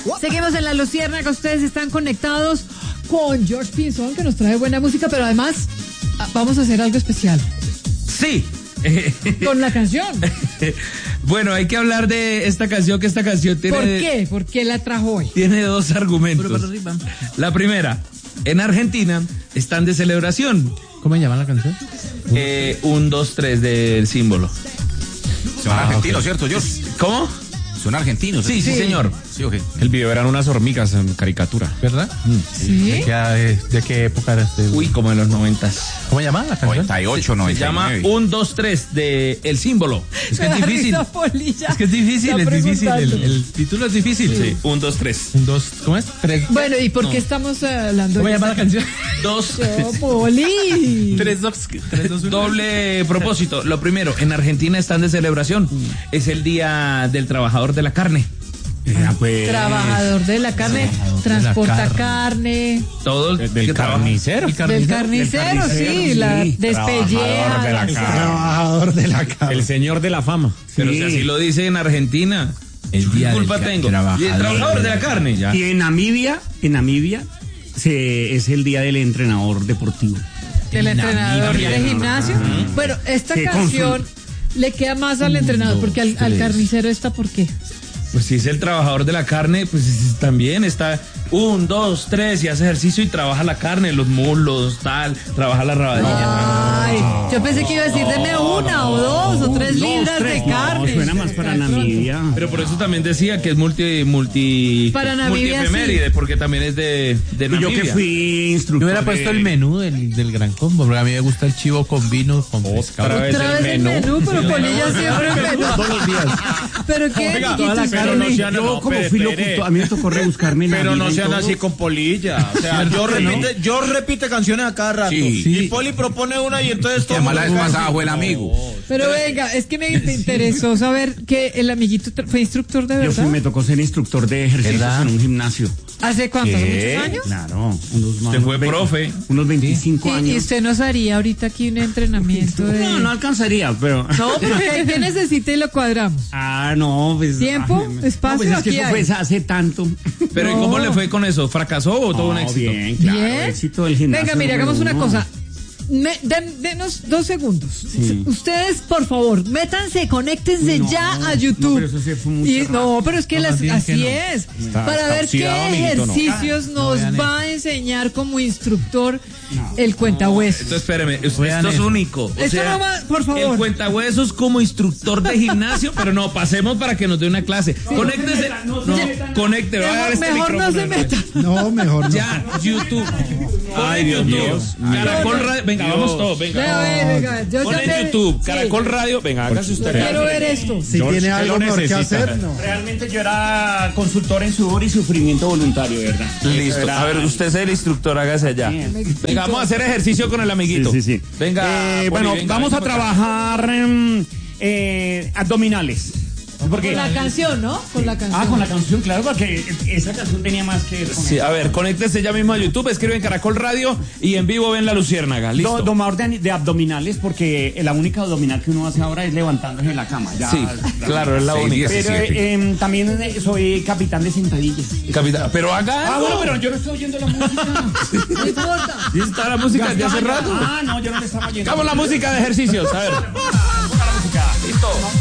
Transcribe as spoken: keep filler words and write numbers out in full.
Seguimos en La Luciérnaga, ustedes están conectados con George Pinzón, que nos trae buena música, pero además vamos a hacer algo especial. Sí. Con la canción. Bueno, hay que hablar de esta canción, que esta canción tiene... ¿Por qué? ¿Por qué la trajo hoy? Tiene dos argumentos. La primera, en Argentina están de celebración. ¿Cómo se llama la canción? Eh, un, dos, tres del símbolo. Son ah, argentinos, okay. ¿Cierto, George? ¿Cómo? Son argentinos. Sí, sí, sí, señor. Sí, okay. El video eran unas hormigas en caricatura, ¿verdad? Mm. ¿Sí? ¿De qué, de qué época era este? Uy, como en los noventas. ¿Cómo se llama la canción? noventa y ocho, noventa y nueve. Se llama un, dos, tres de El Símbolo. Es que es difícil. Es que es difícil, es difícil. El, el título es difícil. Sí, sí. un, dos, tres. Un, dos, ¿cómo es? Tres. Bueno, ¿y por no. qué estamos hablando ¿Cómo de se llama la canción? Dos. No, Poli. Tres, dos, tres, dos, uno. Doble propósito. Lo primero, en Argentina están de celebración. Mm. Es el Día del Trabajador de la Carne. Ah, pues. Trabajador de la carne, Trabajador transporta la carne. carne. Todo el del carnicero. El carnicero. Del carnicero, del carnicero sí, sí, la despelleja. Trabajador de la carne. Trabajador de la carne. El señor de la fama. Sí. Pero si así lo dice en Argentina. El día ¿Qué culpa del tengo? Trabajador, y el trabajador de la carne. Ya. Y en Namibia, en Namibia se, es el día del entrenador deportivo. Del entrenador de gimnasio. Uh-huh. Bueno, esta sí, canción le queda más al entrenador, dos, porque al, al carnicero está, ¿por qué? Pues si es el trabajador de la carne, pues también está un, dos, tres y hace ejercicio y trabaja la carne, los muslos, tal, trabaja la rabadilla. Ay, yo pensé que iba a decir, deme una o dos o tres libras dos, tres, de carne. No, suena más para Namibia. Pero por eso también decía que es multi, multi, para Namibia, multiefeméride, sí. Porque también es de, de Namibia. Y yo que fui instructor. Yo hubiera puesto el menú del, del Gran Combo, porque a mí me gusta el chivo con vino, con pescado. Otra vez, Otra vez el menú, menú pero Polilla siempre el menú. Todos los días. Pero qué, Oiga, toda la carne. Yo no, como fui locutor, a mí me tocó rebuscarme en Pero no sean así con Polilla. O sea, yo repite, yo repite canciones a cada rato. Sí, sí. Y Poli propone una y entonces todo. La vez pasada fue el amigo. Pero venga, es que me interesó saber que el amiguito fue instructor de verdad. Yo fui, me tocó ser instructor de ejercicios ¿verdad? En un gimnasio. ¿Hace cuántos? ¿Muchos años? Claro, unos más. Usted fue profe. Unos veinticinco ¿Sí? años. ¿Y usted nos haría ahorita aquí un entrenamiento? De... No, no alcanzaría, pero. No, pero ¿qué necesita y lo cuadramos? Ah, no, pues. ¿Tiempo? Ay, ¿Espacio? No, pues es que aquí eso hay. fue hace tanto. Pero ¿y cómo le fue con eso? ¿Fracasó o todo no, un éxito? Bien, claro, ¿Bien? éxito del gimnasio. Venga, mire, hagamos una cosa. Me, den, denos dos segundos. Sí. Ustedes, por favor, métanse, conéctense no, ya a YouTube. No, pero eso sí fue y, no, pero es que no, las, así que no. es. Está, para está ver qué ejercicios no. nos va a enseñar como instructor no. el cuentahuesos. Entonces, espéreme, esto es eso. único. O esto sea, no va, por favor. El cuentahuesos como instructor de gimnasio, pero no, pasemos para que nos dé una clase. Sí, conéctese. No, no, no conecte. Mejor, a este mejor no se meta. No, mejor no. Ya, YouTube. Ay, Dios mío. Caracol Radio. Venga, Dios. vamos todos. Venga. Ver, venga, yo Pon en YouTube, sí. Caracol Radio. Venga, hágase usted. Quiero ver esto. Si George, tiene algo mejor que hacer, no. Realmente yo era consultor en sudor y sufrimiento voluntario, ¿verdad? Listo. Era... A ver, usted es el instructor, hágase allá. Bien. Venga, vamos a hacer ejercicio con el amiguito. Sí, sí, sí. Venga. Eh, Poli, bueno, venga, vamos venga, a trabajar eh, eh, abdominales. Porque, con la canción, ¿no? Con la canción. Ah, con la canción, claro, porque esa canción tenía más que ver con sí, eso. a ver, conéctese ya mismo a YouTube, escriben Caracol Radio y en vivo ven La Luciérnaga. Listo. Do, domador de, de abdominales, porque la única abdominal que uno hace ahora es levantándose en la cama. Ya, sí, la, claro, es la seis, única. Pero eh, también soy capitán de sentadillas. Capitán, pero haga. Ah, bueno, pero yo no estoy oyendo la música. No importa. ¿Y está la música de hace rato? Ah, no, yo no le estaba oyendo. Hagamos la música de ejercicios, a ver. Ponga la música. Listo.